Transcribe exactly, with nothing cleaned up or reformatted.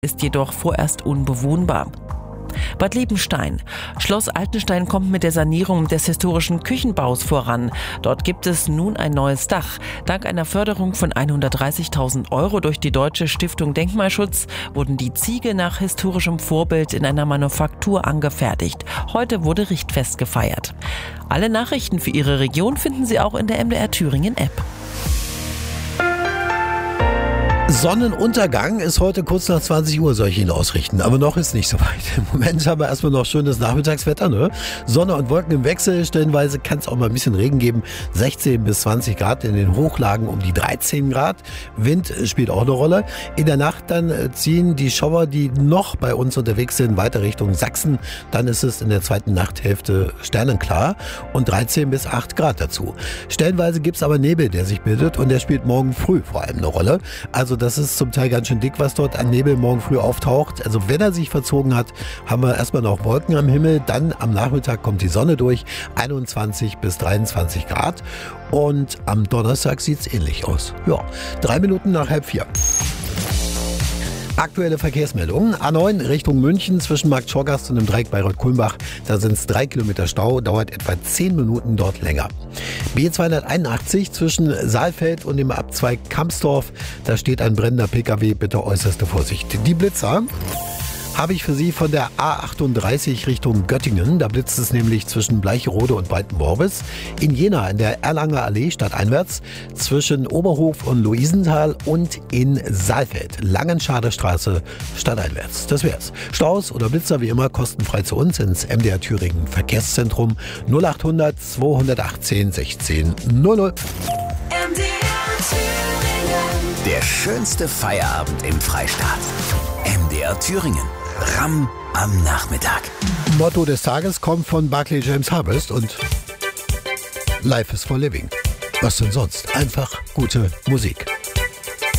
ist jedoch vorerst unbewohnbar. Bad Liebenstein. Schloss Altenstein kommt mit der Sanierung des historischen Küchenbaus voran. Dort gibt es nun ein neues Dach. Dank einer Förderung von hundertdreißigtausend Euro durch die Deutsche Stiftung Denkmalschutz wurden die Ziegel nach historischem Vorbild in einer Manufaktur angefertigt. Heute wurde Richtfest gefeiert. Alle Nachrichten für Ihre Region finden Sie auch in der M D R Thüringen App. Sonnenuntergang ist heute kurz nach zwanzig Uhr, soll ich Ihnen ausrichten. Aber noch ist nicht so weit. Im Moment haben wir erstmal noch schönes Nachmittagswetter, ne? Sonne und Wolken im Wechsel. Stellenweise kann es auch mal ein bisschen Regen geben. sechzehn bis zwanzig Grad, in den Hochlagen um die dreizehn Grad. Wind spielt auch eine Rolle. In der Nacht dann ziehen die Schauer, die noch bei uns unterwegs sind, weiter Richtung Sachsen. Dann ist es in der zweiten Nachthälfte sternenklar und dreizehn bis acht Grad dazu. Stellenweise gibt es aber Nebel, der sich bildet, und der spielt morgen früh vor allem eine Rolle. Also das ist zum Teil ganz schön dick, was dort an Nebel morgen früh auftaucht. Also wenn er sich verzogen hat, haben wir erstmal noch Wolken am Himmel. Dann am Nachmittag kommt die Sonne durch. einundzwanzig bis dreiundzwanzig Grad. Und am Donnerstag sieht es ähnlich aus. Ja, drei Minuten nach halb vier. Aktuelle Verkehrsmeldungen. A neun Richtung München zwischen Markt Schorgast und dem Dreieck Bayreuth-Kulmbach. Da sind es drei Kilometer Stau, dauert etwa zehn Minuten dort länger. B zweihunderteinundachtzig zwischen Saalfeld und dem Abzweig Kampsdorf. Da steht ein brennender Pkw, bitte äußerste Vorsicht. Die Blitzer habe ich für Sie von der A achtunddreißig Richtung Göttingen. Da blitzt es nämlich zwischen Bleicherode und Breitenworbis. In Jena in der Erlanger Allee stadteinwärts zwischen Oberhof und Luisenthal und in Saalfeld Langenschader Straße stadteinwärts. Das wär's. Staus oder Blitzer wie immer kostenfrei zu uns ins M D R Thüringen Verkehrszentrum null achthundert zweihundertachtzehn sechzehn null null. M D R Thüringen. Der schönste Feierabend im Freistaat. M D R Thüringen. Ram am Nachmittag. Motto des Tages kommt von Barclay James Harvest und Life is for Living. Was denn sonst? Einfach gute Musik.